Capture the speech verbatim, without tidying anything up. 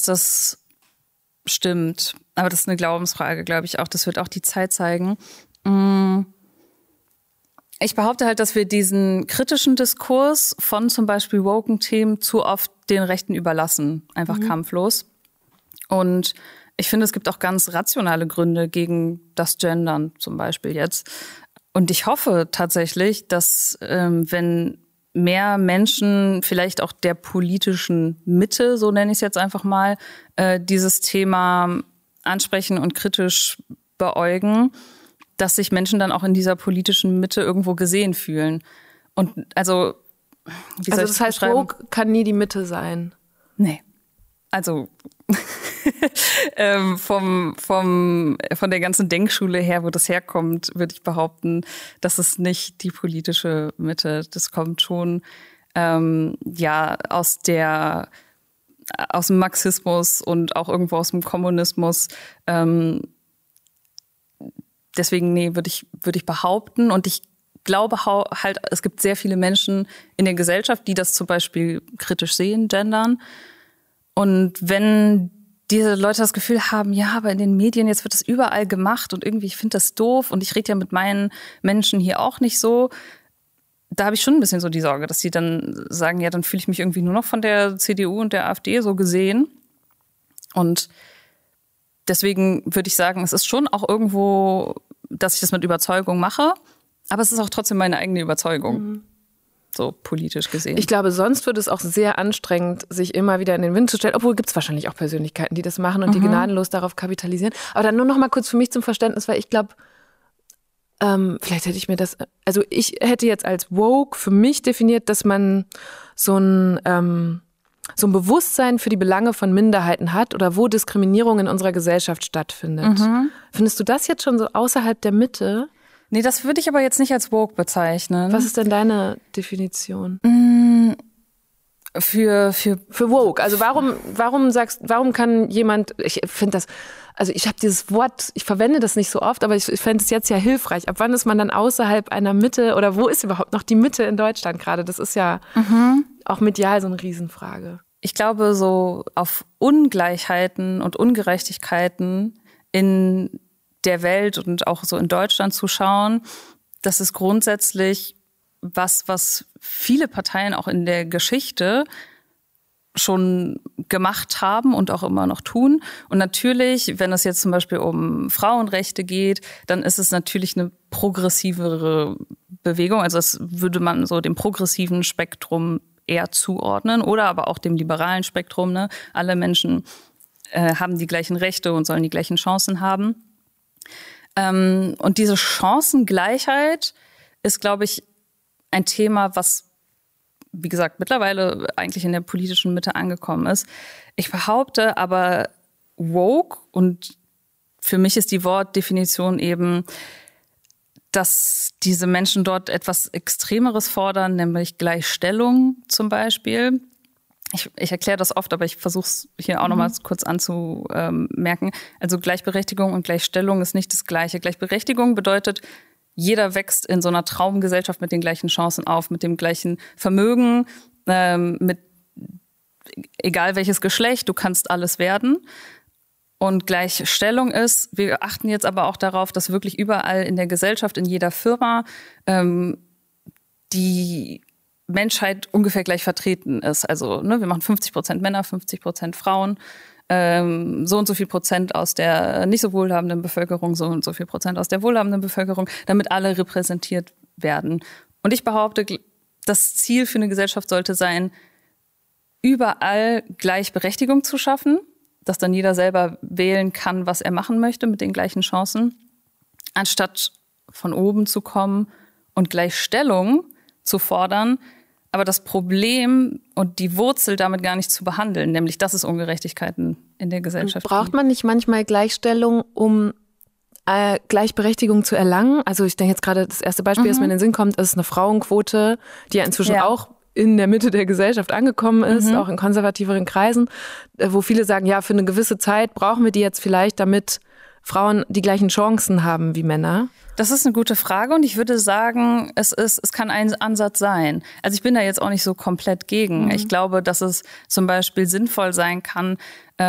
dass das stimmt. Aber das ist eine Glaubensfrage, glaube ich auch. Das wird auch die Zeit zeigen. Ich behaupte halt, dass wir diesen kritischen Diskurs von zum Beispiel woken-Themen zu oft den Rechten überlassen. Einfach mhm. kampflos. Und ich finde, es gibt auch ganz rationale Gründe gegen das Gendern zum Beispiel jetzt. Und ich hoffe tatsächlich, dass ähm, wenn mehr Menschen vielleicht auch der politischen Mitte, so nenne ich es jetzt einfach mal, äh, dieses Thema ansprechen und kritisch beäugen, dass sich Menschen dann auch in dieser politischen Mitte irgendwo gesehen fühlen. Und also, wie soll also das heißt, woke kann nie die Mitte sein? Nee. Also ähm, vom, vom, von der ganzen Denkschule her, wo das herkommt, würde ich behaupten, das ist nicht die politische Mitte. Das kommt schon ähm, ja aus der aus dem Marxismus und auch irgendwo aus dem Kommunismus. Ähm, deswegen, nee, würde ich, würde ich behaupten. Und ich glaube halt, es gibt sehr viele Menschen in der Gesellschaft, die das zum Beispiel kritisch sehen, gendern. Und wenn diese Leute das Gefühl haben, ja, aber in den Medien, jetzt wird das überall gemacht und irgendwie, ich finde das doof und ich rede ja mit meinen Menschen hier auch nicht so, da habe ich schon ein bisschen so die Sorge, dass sie dann sagen, ja, dann fühle ich mich irgendwie nur noch von der C D U und der AfD so gesehen. Und deswegen würde ich sagen, es ist schon auch irgendwo, dass ich das mit Überzeugung mache, aber es ist auch trotzdem meine eigene Überzeugung. Mhm. So politisch gesehen. Ich glaube, sonst wird es auch sehr anstrengend, sich immer wieder in den Wind zu stellen. Obwohl gibt es wahrscheinlich auch Persönlichkeiten, die das machen und mhm. die gnadenlos darauf kapitalisieren. Aber dann nur noch mal kurz für mich zum Verständnis, weil ich glaube, ähm, vielleicht hätte ich mir das, also ich hätte jetzt als woke für mich definiert, dass man so ein, ähm, so ein Bewusstsein für die Belange von Minderheiten hat oder wo Diskriminierung in unserer Gesellschaft stattfindet. Mhm. Findest du das jetzt schon so außerhalb der Mitte? Nee, das würde ich aber jetzt nicht als woke bezeichnen. Was ist denn deine Definition? Mm, für, für, für woke. Also warum, warum sagst, warum kann jemand, ich finde das, also ich habe dieses Wort, ich verwende das nicht so oft, aber ich, ich fände es jetzt ja hilfreich. Ab wann ist man dann außerhalb einer Mitte oder wo ist überhaupt noch die Mitte in Deutschland gerade? Das ist ja mhm. auch medial so eine Riesenfrage. Ich glaube, so auf Ungleichheiten und Ungerechtigkeiten in der Welt und auch so in Deutschland zu schauen, das ist grundsätzlich was, was viele Parteien auch in der Geschichte schon gemacht haben und auch immer noch tun. Und natürlich, wenn es jetzt zum Beispiel um Frauenrechte geht, dann ist es natürlich eine progressivere Bewegung. Also das würde man so dem progressiven Spektrum eher zuordnen oder aber auch dem liberalen Spektrum. Ne? Alle Menschen äh, haben die gleichen Rechte und sollen die gleichen Chancen haben. Ähm, und diese Chancengleichheit ist, glaube ich, ein Thema, was, wie gesagt, mittlerweile eigentlich in der politischen Mitte angekommen ist. Ich behaupte aber woke, und für mich ist die Wortdefinition eben, dass diese Menschen dort etwas Extremeres fordern, nämlich Gleichstellung zum Beispiel. Ich, ich erkläre das oft, aber ich versuche es hier auch mhm. noch mal kurz anzumerken. Also Gleichberechtigung und Gleichstellung ist nicht das Gleiche. Gleichberechtigung bedeutet, jeder wächst in so einer Traumgesellschaft mit den gleichen Chancen auf, mit dem gleichen Vermögen, ähm, mit egal welches Geschlecht, du kannst alles werden. Und Gleichstellung ist, wir achten jetzt aber auch darauf, dass wirklich überall in der Gesellschaft, in jeder Firma ähm, die Menschheit ungefähr gleich vertreten ist. Also ne, wir machen fünfzig Prozent Männer, fünfzig Prozent Frauen, ähm, so und so viel Prozent aus der nicht so wohlhabenden Bevölkerung, so und so viel Prozent aus der wohlhabenden Bevölkerung, damit alle repräsentiert werden. Und ich behaupte, das Ziel für eine Gesellschaft sollte sein, überall Gleichberechtigung zu schaffen, dass dann jeder selber wählen kann, was er machen möchte mit den gleichen Chancen, anstatt von oben zu kommen und Gleichstellung zu fordern, aber das Problem und die Wurzel damit gar nicht zu behandeln, nämlich dass es Ungerechtigkeiten in der Gesellschaft gibt. Braucht man nicht manchmal Gleichstellung, um äh, Gleichberechtigung zu erlangen? Also ich denke jetzt gerade, das erste Beispiel, mhm. das mir in den Sinn kommt, ist eine Frauenquote, die ja inzwischen ja. auch in der Mitte der Gesellschaft angekommen ist, mhm. auch in konservativeren Kreisen, wo viele sagen, ja, für eine gewisse Zeit brauchen wir die jetzt vielleicht, damit Frauen die gleichen Chancen haben wie Männer. Das ist eine gute Frage und ich würde sagen, es ist, es kann ein Ansatz sein. Also ich bin da jetzt auch nicht so komplett gegen. Mhm. Ich glaube, dass es zum Beispiel sinnvoll sein kann,